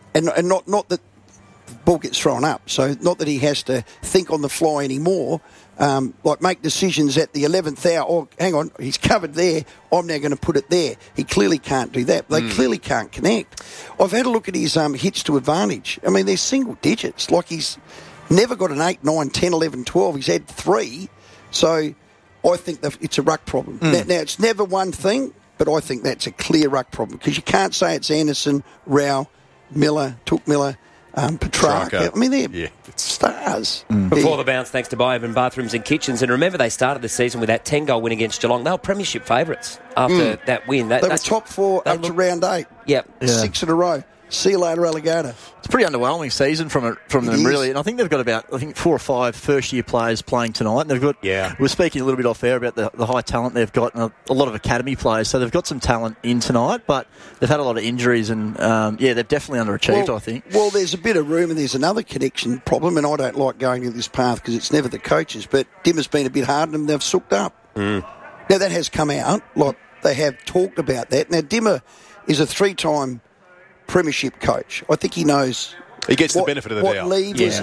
not that the ball gets thrown up, so not that he has to think on the fly anymore, like make decisions at the 11th hour. Oh, hang on, he's covered there. I'm now going to put it there. He clearly can't do that. They clearly can't connect. I've had a look at his hits to advantage. I mean, they're single digits. Like he's never got an 8, 9, 10, 11, 12. He's had 3. So I think that it's a ruck problem. Now, it's never one thing, but I think that's a clear ruck problem because you can't say it's Anderson, Rao, Miller, Took Miller, Petrarca. I mean, they're stars. Before the bounce, thanks to Bioban Bathrooms and Kitchens. And remember, they started the season with that 10-goal win against Geelong. They were premiership favourites after that win. They were top 4 up to round 8. Yep. 6 in a row. See you later, Alligator. It's a pretty underwhelming season from them, really. And I think they've got about 4 or 5 first-year players playing tonight. And they've got, we're speaking a little bit off air about the high talent they've got, and a lot of academy players. So they've got some talent in tonight, but they've had a lot of injuries, and they've definitely underachieved, I think. Well, there's a bit of room, and there's another connection problem, and I don't like going to this path because it's never the coaches, but Dimmer's been a bit hard on them. They've sooked up. Now, that has come out. Like, they have talked about that. Now, Dimmer is a 3-time premiership coach. I think he knows. He gets the benefit of the doubt. What levers?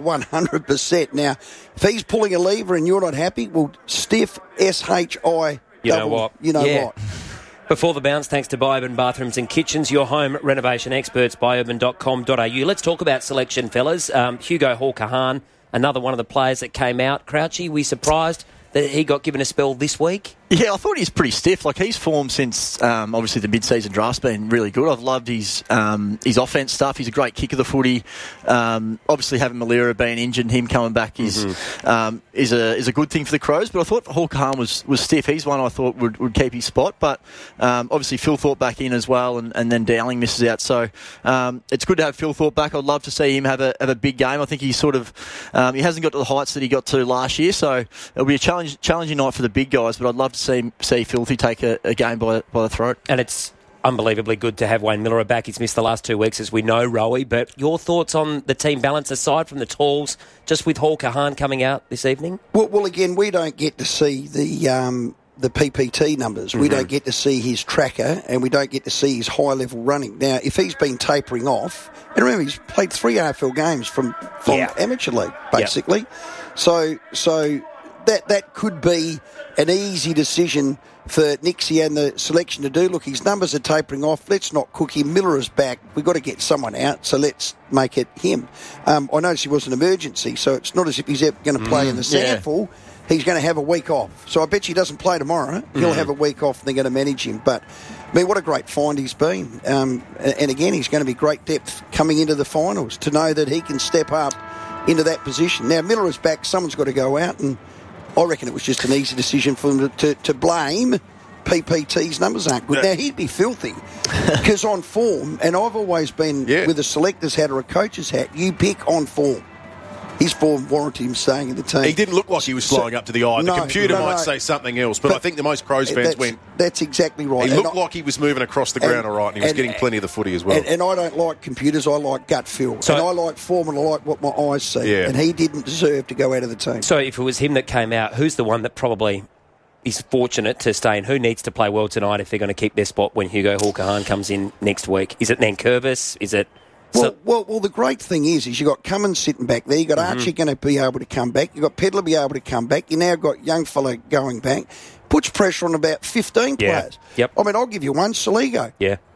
100%. Now, if he's pulling a lever and you're not happy, well, stiff SHI. You know what? Before the bounce, thanks to Bioban Bathrooms and Kitchens, your home renovation experts, bioban.com.au. Let's talk about selection, fellas. Hugo Hall-Kahan, another one of the players that came out. Crouchy, we surprised that he got given a spell this week? Yeah, I thought he's pretty stiff. Like, he's formed since, obviously, the mid-season draft's been really good. I've loved his offense stuff. He's a great kick of the footy. Obviously, having Malira being injured and him coming back is a good thing for the Crows. But I thought Hall-Kahan was stiff. He's one I thought would keep his spot. But obviously, Phil Thorpe back in as well, and then Dowling misses out. So it's good to have Phil Thorpe back. I'd love to see him have a big game. I think he's sort of he hasn't got to the heights that he got to last year. So it'll be a challenging night for the big guys. But I'd love to see Filthy take a game by the throat. And it's unbelievably good to have Wayne Miller back. He's missed the last 2 weeks, as we know, Rowie. But your thoughts on the team balance, aside from the talls, just with Hall-Kahan coming out this evening? Well, again, we don't get to see the PPT numbers. We don't get to see his tracker, and we don't get to see his high-level running. Now, if he's been tapering off, and remember, he's played 3 AFL games from amateur league, basically. So that could be an easy decision for Nixie and the selection to do. Look, his numbers are tapering off. Let's not cook him. Miller is back. We've got to get someone out, so let's make it him. I noticed he was an emergency, so it's not as if he's ever going to play in the sample. He's going to have a week off. So I bet you he doesn't play tomorrow. He'll have a week off and they're going to manage him. But, I mean, what a great find he's been. And again, he's going to be great depth coming into the finals to know that he can step up into that position. Now, Miller is back. Someone's got to go out, and I reckon it was just an easy decision for them to blame PPT's numbers aren't good. Now, he'd be filthy because on form, and I've always been with a selector's hat or a coach's hat, you pick on form. His form warranted him staying in the team. He didn't look like he was flying up to the eye. The computer might say something else, but I think the most Crows fans went... That's exactly right. He looked like he was moving across the ground all right, and he was getting plenty of the footy as well. And I don't like computers, I like gut feel. So, and I like form, and I like what my eyes see. Yeah. And he didn't deserve to go out of the team. So if it was him that came out, who's the one that probably is fortunate to stay in? Who needs to play well tonight if they're going to keep their spot when Hugo Hall-Kahan comes in next week? Is it Nankervis? Is it... Well, the great thing is you've got Cummins sitting back there. You've got Archie going to be able to come back. You've got Pedler be able to come back. You now got young fella going back. Puts pressure on about 15 players. Yep. I mean, I'll give you one, Saligo. Yeah.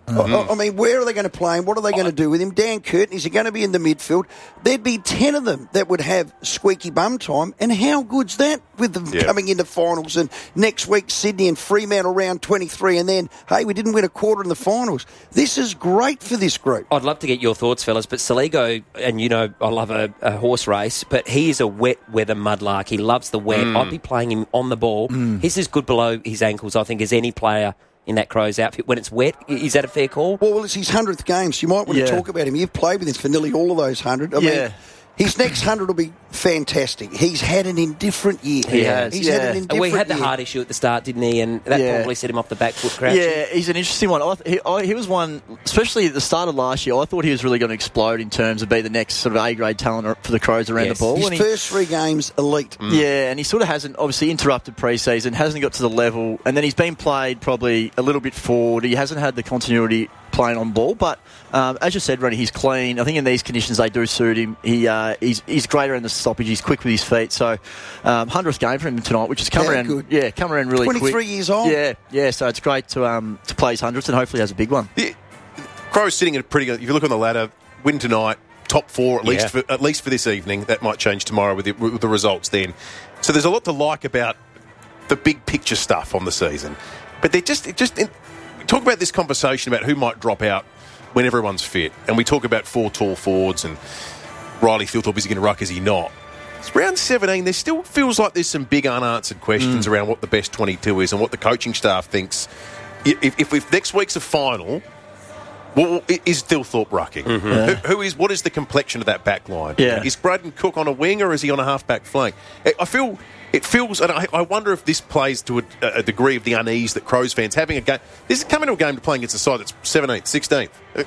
I mean, where are they going to play him? What are they going to do with him? Dan Curtin, is he going to be in the midfield? There'd be 10 of them that would have squeaky bum time. And how good's that with them coming into finals? And next week, Sydney and Fremantle round 23. And then, hey, we didn't win a quarter in the finals. This is great for this group. I'd love to get your thoughts, fellas, but Saligo, and you know I love a horse race, but he is a wet weather mudlark. He loves the wet. I'd be playing him on the ball. He's as good below his ankles, I think, as any player in that Crows outfit when it's wet. Is that a fair call? Well, it's his 100th game, so you might want to talk about him. You've played with him for nearly all of those 100. I mean, his next 100 will be fantastic. He's had an indifferent year. He has. He's had an indifferent year. He had the year. heart issue at the start, didn't he? And that probably set him off the back foot crouch. Yeah, he's an interesting one. He was one, especially at the start of last year, I thought he was really going to explode in terms of be the next sort of A-grade talent for the Crows around the ball. His first 3 games, elite. Yeah, and he sort of hasn't, obviously, interrupted pre-season, hasn't got to the level, and then he's been played probably a little bit forward. He hasn't had the continuity playing on ball, but as you said, Ronnie, he's clean. I think in these conditions they do suit him. He's great around the stoppage. He's quick with his feet. So 100th game for him tonight, which has come around. Good. Yeah, come around really 23 quick. years old. Yeah. So it's great to play his 100th and hopefully has a big one. Yeah. Crows sitting at a pretty good. If you look on the ladder, win tonight, top 4 at least for this evening. That might change tomorrow with the results then. So there's a lot to like about the big picture stuff on the season, but they're just we talk about this conversation about who might drop out when everyone's fit, and we talk about 4 tall forwards and Riley Thilthorpe, is he going to ruck, is he not? It's round 17, there still feels like there's some big unanswered questions around what the best 22 is and what the coaching staff thinks. If next week's a final, well, is Thilthorpe rucking? What is the complexion of that back line? Yeah. Is Braden Cook on a wing or is he on a half-back flank? It feels, and I wonder if this plays to a degree of the unease that Crows fans having a game. This is coming to a game to playing against a side that's 17th, 16th. I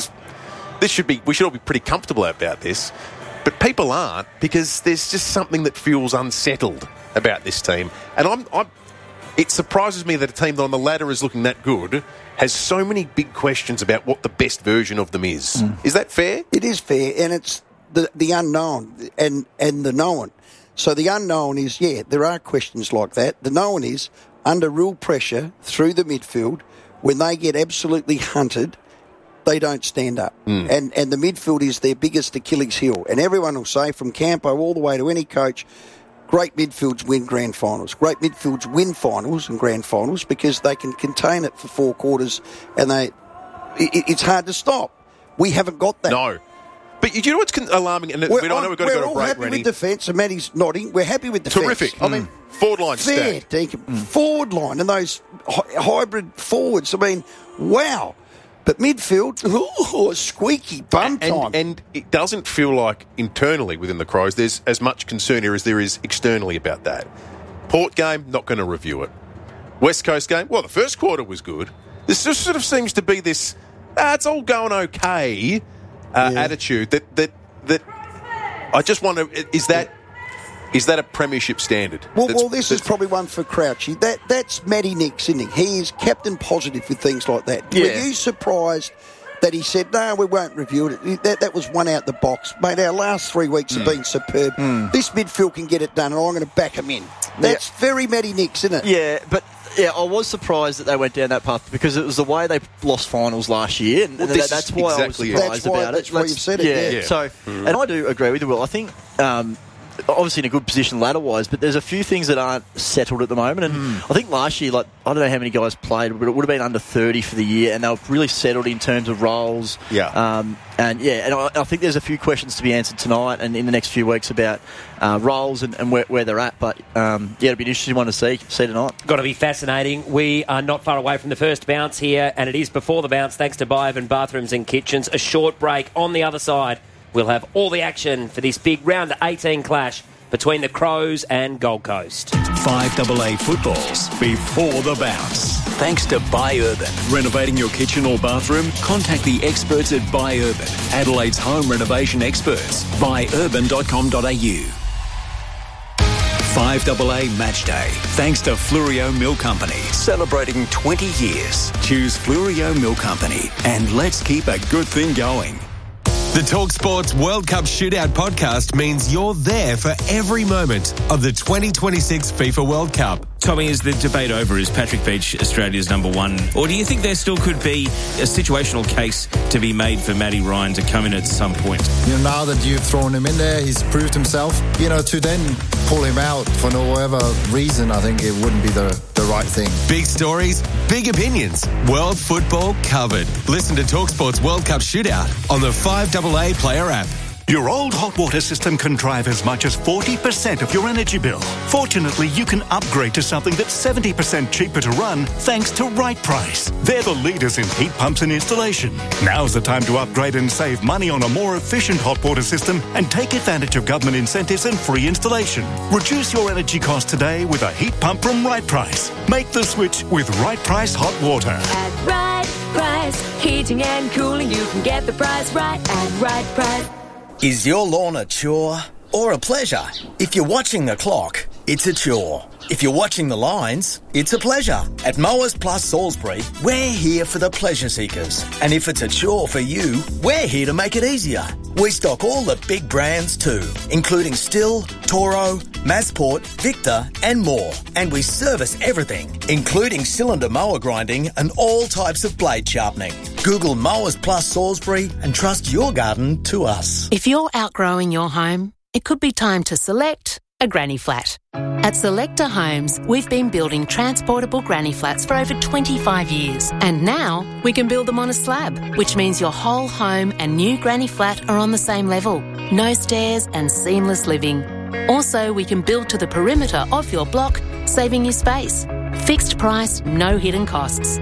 mean, we should all be pretty comfortable about this, but people aren't, because there's just something that feels unsettled about this team. And it surprises me that a team that on the ladder is looking that good has so many big questions about what the best version of them is. Is that fair? It is fair, and it's the unknown and the known. So the unknown is, there are questions like that. The known is, under real pressure through the midfield, when they get absolutely hunted, they don't stand up. And the midfield is their biggest Achilles heel. And everyone will say, from Campo all the way to any coach, great midfields win grand finals. Great midfields win finals and grand finals because they can contain it for 4 quarters, and it's hard to stop. We haven't got that. No. But you know what's alarming? And I know we've got to go to break, we're all happy with defence, and Matty's nodding. We're happy with defence. Terrific. I mean, forward line fair, Deacon. Forward line and those hybrid forwards. I mean, wow. But midfield, squeaky bum time. And it doesn't feel like internally within the Crows there's as much concern here as there is externally about that. Port game, not going to review it. West Coast game, well, the first quarter was good. This just sort of seems to be this, it's all going okay attitude that I just wonder, is that a premiership standard? Well, this is probably one for Crouchy. That's Matty Nicks, isn't he? He is captain positive with things like that. Yeah. Were you surprised that he said, no, we won't review it? That was one out the box. Mate, our last 3 weeks have been superb. This midfield can get it done, and I'm going to back him in. That's very Matty Nicks, isn't it? Yeah, but I was surprised that they went down that path because it was the way they lost finals last year, and that's why I was surprised about it. That's why you've said it. Yeah. So, and I do agree with you, Will. I think obviously in a good position ladder-wise, but there's a few things that aren't settled at the moment. And I think last year, I don't know how many guys played, but it would have been under 30 for the year, and they were really settled in terms of roles. And I think there's a few questions to be answered tonight and in the next few weeks about roles and where they're at. But it'll be an interesting one to see tonight. Got to be fascinating. We are not far away from the first bounce here, and it is before the bounce thanks to Biovan Bathrooms and Kitchens. A short break. On the other side, we'll have all the action for this big round 18 clash between the Crows and Gold Coast. 5AA footballs before the bounce. Thanks to Buy Urban. Renovating your kitchen or bathroom? Contact the experts at Buy Urban, Adelaide's home renovation experts. Buyurban.com.au. 5AA Match Day. Thanks to Flurio Milk Company. Celebrating 20 years. Choose Flurio Milk Company. And let's keep a good thing going. The TalkSports World Cup Shootout podcast means you're there for every moment of the 2026 FIFA World Cup. Tommy, is the debate over? Is Patrick Beach Australia's number one? Or do you think there still could be a situational case to be made for Matty Ryan to come in at some point? Now that you've thrown him in there, he's proved himself. To then pull him out for no whatever reason, I think it wouldn't be the right thing. Big stories, big opinions. World football covered. Listen to TalkSport's World Cup Shootout on the 5AA Player app. Your old hot water system can drive as much as 40% of your energy bill. Fortunately, you can upgrade to something that's 70% cheaper to run thanks to Right Price. They're the leaders in heat pumps and installation. Now's the time to upgrade and save money on a more efficient hot water system and take advantage of government incentives and free installation. Reduce your energy costs today with a heat pump from Right Price. Make the switch with Right Price Hot Water. At Right Price, heating and cooling, you can get the price right at Right Price. Is your lawn a chore or a pleasure? If you're watching the clock, it's a chore. If you're watching the lines, it's a pleasure. At Mowers Plus Salisbury, we're here for the pleasure seekers. And if it's a chore for you, we're here to make it easier. We stock all the big brands too, including Stihl, Toro, Masport, Victor and more. And we service everything, including cylinder mower grinding and all types of blade sharpening. Google Mowers Plus Salisbury and trust your garden to us. If you're outgrowing your home, it could be time to select a granny flat. At Selector Homes, we've been building transportable granny flats for over 25 years. And now we can build them on a slab, which means your whole home and new granny flat are on the same level. No stairs and seamless living. Also, we can build to the perimeter of your block, saving you space. Fixed price, no hidden costs.